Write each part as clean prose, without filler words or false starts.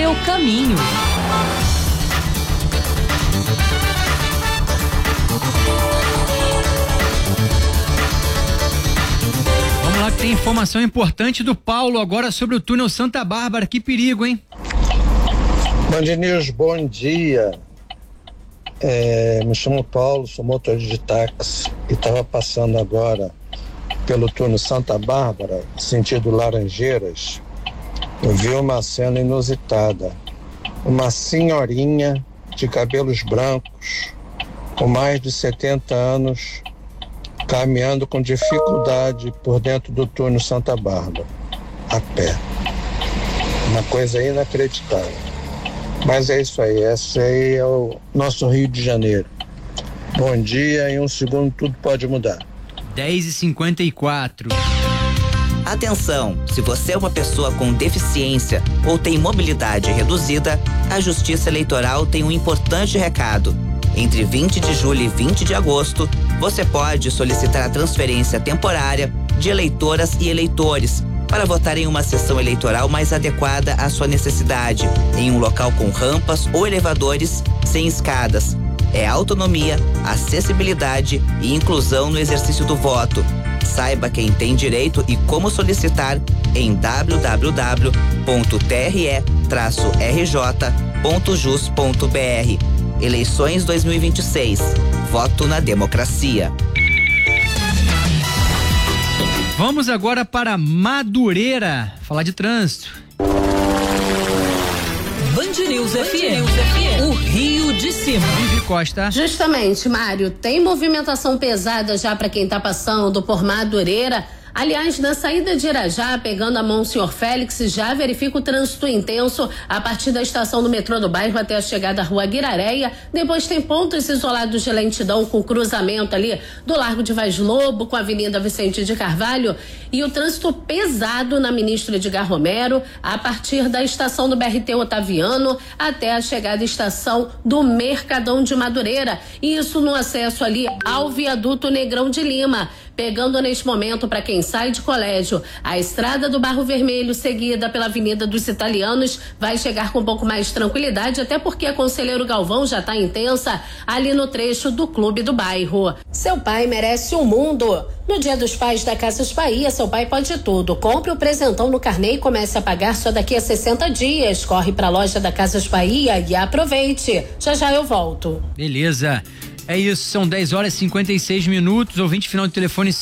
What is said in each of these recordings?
seu caminho. Vamos lá que tem informação importante do Paulo agora sobre o túnel Santa Bárbara. Que perigo, hein? Band News, bom dia. Me chamo Paulo, sou motorista de táxi e estava passando agora pelo túnel Santa Bárbara, sentido Laranjeiras. Eu vi uma cena inusitada. Uma senhorinha de cabelos brancos, com mais de 70 anos, caminhando com dificuldade por dentro do túnel Santa Bárbara, a pé. Uma coisa inacreditável. Mas é isso aí, esse aí é o nosso Rio de Janeiro. Bom dia, em um segundo tudo pode mudar. 10h54. Atenção, se você é uma pessoa com deficiência ou tem mobilidade reduzida, a Justiça Eleitoral tem um importante recado. Entre 20 de julho e 20 de agosto, você pode solicitar a transferência temporária de eleitoras e eleitores para votar em uma sessão eleitoral mais adequada à sua necessidade, em um local com rampas ou elevadores sem escadas. É autonomia, acessibilidade e inclusão no exercício do voto. Saiba quem tem direito e como solicitar em www.tre-rj.jus.br. Eleições 2026. Voto na democracia. Vamos agora para Madureira, falar de trânsito. Band News FM, o Rio de Cima. Vivi Costa. Justamente, Mário, tem movimentação pesada já para quem tá passando por Madureira. Aliás, na saída de Irajá, pegando a mão o senhor Félix, já verifica o trânsito intenso a partir da estação do metrô do bairro até a chegada à Rua Guiraréia. Depois tem pontos isolados de lentidão com cruzamento ali do Largo de Vaz Lobo com a Avenida Vicente de Carvalho e o trânsito pesado na Ministro Edgar Romero a partir da estação do BRT Otaviano até a chegada à estação do Mercadão de Madureira. E isso no acesso ali ao viaduto Negrão de Lima. Pegando neste momento para quem sai de colégio, a estrada do Barro Vermelho, seguida pela Avenida dos Italianos, vai chegar com um pouco mais de tranquilidade, até porque a Conselheiro Galvão já está intensa ali no trecho do Clube do Bairro. Seu pai merece um mundo. No Dia dos Pais da Casas Bahia, seu pai pode tudo. Compre o presentão no carnê e comece a pagar só daqui a 60 dias. Corre para a loja da Casas Bahia e aproveite. Já já eu volto. Beleza. É isso, são 10h56, ouvinte final de telefone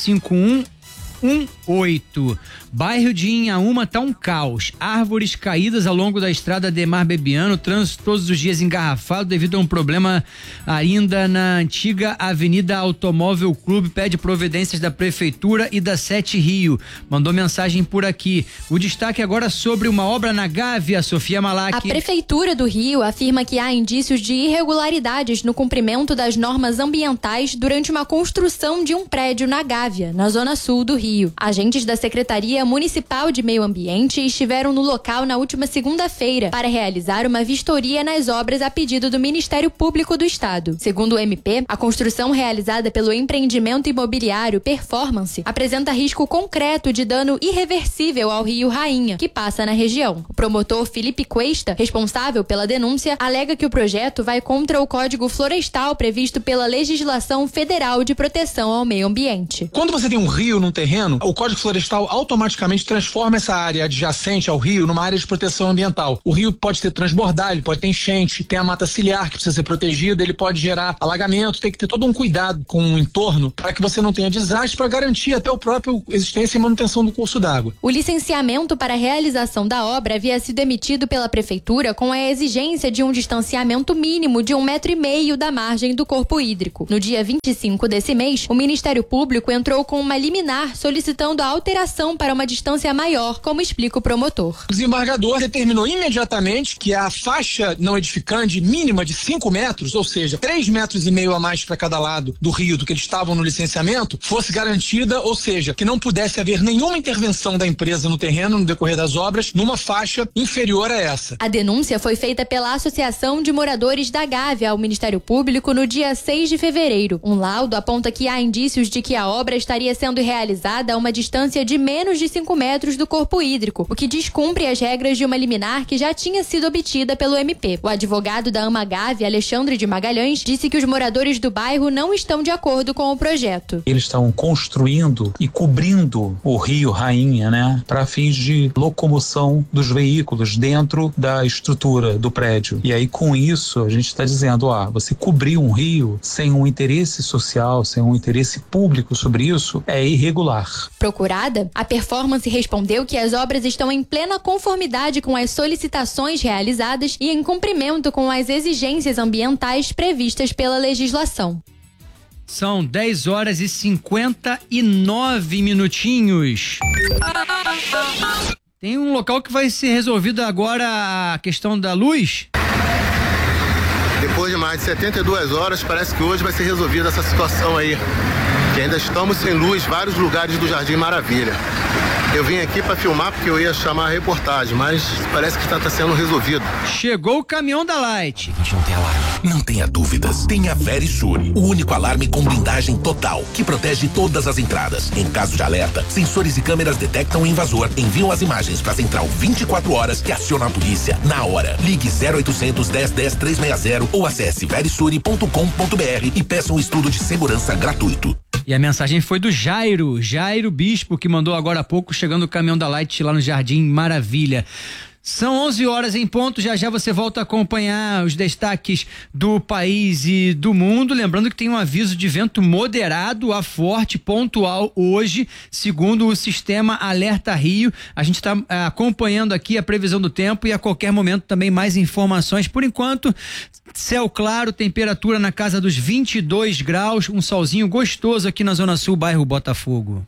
5118. Bairro de Inhaúma tá um caos. Árvores caídas ao longo da estrada Ademar Bebiano, trânsito todos os dias engarrafado devido a um problema ainda na antiga Avenida Automóvel Clube, pede providências da Prefeitura e da Sete Rio. Mandou mensagem por aqui. O destaque agora sobre uma obra na Gávea, Sofia Malak. A Prefeitura do Rio afirma que há indícios de irregularidades no cumprimento das normas ambientais durante uma construção de um prédio na Gávea, na zona sul do Rio. Agentes da Secretaria Municipal de Meio Ambiente estiveram no local na última segunda-feira para realizar uma vistoria nas obras a pedido do Ministério Público do Estado. Segundo o MP, a construção realizada pelo empreendimento imobiliário Performance apresenta risco concreto de dano irreversível ao Rio Rainha, que passa na região. O promotor Felipe Cuesta, responsável pela denúncia, alega que o projeto vai contra o Código Florestal previsto pela legislação federal de proteção ao meio ambiente. Quando você tem um rio num terreno, o Código Florestal automaticamente transforma essa área adjacente ao rio numa área de proteção ambiental. O rio pode ter transbordar, ele pode ter enchente, tem a mata ciliar que precisa ser protegida, ele pode gerar alagamento, tem que ter todo um cuidado com o entorno para que você não tenha desastre, para garantir até o próprio existência e manutenção do curso d'água. O licenciamento para a realização da obra havia sido emitido pela Prefeitura com a exigência de um distanciamento mínimo de 1,5 metro da margem do corpo hídrico. No dia 25 desse mês, o Ministério Público entrou com uma liminar solicitando a alteração para uma distância maior, como explica o promotor. O desembargador determinou imediatamente que a faixa não edificante mínima de 5 metros, ou seja, 3,5 metros a mais para cada lado do rio do que eles estavam no licenciamento, fosse garantida, ou seja, que não pudesse haver nenhuma intervenção da empresa no terreno no decorrer das obras numa faixa inferior a essa. A denúncia foi feita pela Associação de Moradores da Gávea ao Ministério Público no dia 6 de fevereiro. Um laudo aponta que há indícios de que a obra estaria sendo realizada localizada a uma distância de menos de 5 metros do corpo hídrico, o que descumpre as regras de uma liminar que já tinha sido obtida pelo MP. O advogado da AMAGAVE, Alexandre de Magalhães, disse que os moradores do bairro não estão de acordo com o projeto. Eles estão construindo e cobrindo o rio Rainha, né, para fins de locomoção dos veículos dentro da estrutura do prédio. E aí, com isso, a gente está dizendo, você cobrir um rio sem um interesse social, sem um interesse público sobre isso, é irregular. Procurada, a Performance respondeu que as obras estão em plena conformidade com as solicitações realizadas e em cumprimento com as exigências ambientais previstas pela legislação. São 10 horas e 59 minutinhos. Tem um local que vai ser resolvido agora, a questão da luz. Depois de mais de 72 horas, parece que hoje vai ser resolvida essa situação aí. Que ainda estamos sem luz em vários lugares do Jardim Maravilha. Eu vim aqui para filmar porque eu ia chamar a reportagem, mas parece que está sendo resolvido. Chegou o caminhão da Light. A gente não tem alarme. Não tenha dúvidas. Tenha Verisure, o único alarme com blindagem total, que protege todas as entradas. Em caso de alerta, sensores e câmeras detectam o invasor, enviam as imagens para a central 24 horas que aciona a polícia na hora. Ligue 0800 10 10 360 ou acesse verisure.com.br e peça um estudo de segurança gratuito. E a mensagem foi do Jairo Bispo, que mandou agora há pouco, chegando o caminhão da Light lá no Jardim Maravilha. São 11 horas em ponto, já você volta a acompanhar os destaques do país e do mundo, lembrando que tem um aviso de vento moderado a forte, pontual hoje, segundo o sistema Alerta Rio. A gente está acompanhando aqui a previsão do tempo e a qualquer momento também mais informações. Por enquanto, céu claro, temperatura na casa dos 22 graus, um solzinho gostoso aqui na Zona Sul, bairro Botafogo.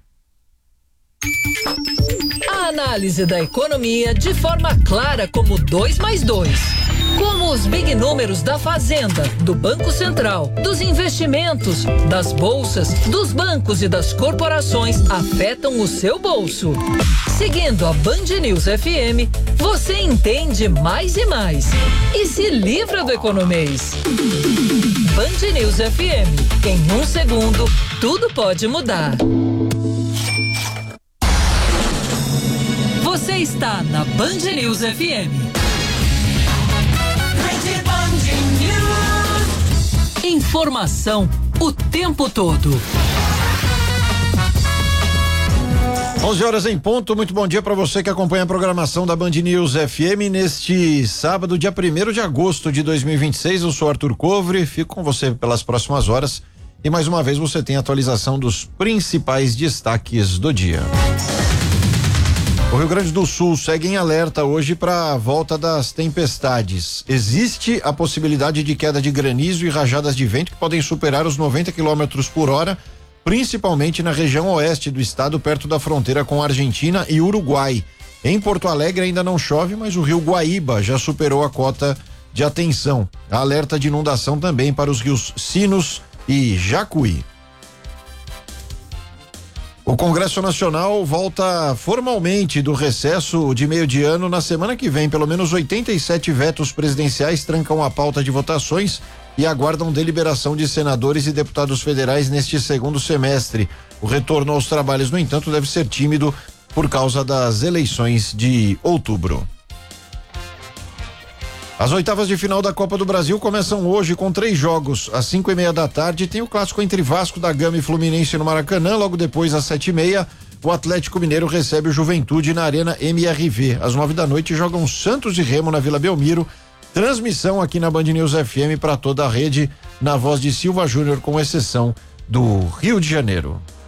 A análise da economia de forma clara como 2 mais 2. Como os big números da Fazenda, do Banco Central, dos investimentos, das bolsas, dos bancos e das corporações afetam o seu bolso. Seguindo a Band News FM, você entende mais e mais. E se livra do economês. Band News FM. Em 1 segundo, tudo pode mudar. Você está na Band News FM. Informação o tempo todo. 11 horas em ponto, muito bom dia para você que acompanha a programação da Band News FM neste sábado, dia 1º de agosto de 2026. Eu sou Arthur Covre, fico com você pelas próximas horas e mais uma vez você tem a atualização dos principais destaques do dia. O Rio Grande do Sul segue em alerta hoje para a volta das tempestades. Existe a possibilidade de queda de granizo e rajadas de vento que podem superar os 90 km por hora, principalmente na região oeste do estado, perto da fronteira com a Argentina e Uruguai. Em Porto Alegre ainda não chove, mas o rio Guaíba já superou a cota de atenção. Há alerta de inundação também para os rios Sinos e Jacuí. O Congresso Nacional volta formalmente do recesso de meio de ano na semana que vem. Pelo menos 87 vetos presidenciais trancam a pauta de votações e aguardam deliberação de senadores e deputados federais neste segundo semestre. O retorno aos trabalhos, no entanto, deve ser tímido por causa das eleições de outubro. As oitavas de final da Copa do Brasil começam hoje com 3 jogos. Às 5:30 da tarde tem o clássico entre Vasco da Gama e Fluminense no Maracanã. Logo depois, às 7:30, o Atlético Mineiro recebe o Juventude na Arena MRV. Às 9 da noite jogam Santos e Remo na Vila Belmiro. Transmissão aqui na Band News FM para toda a rede, na voz de Silva Júnior, com exceção do Rio de Janeiro.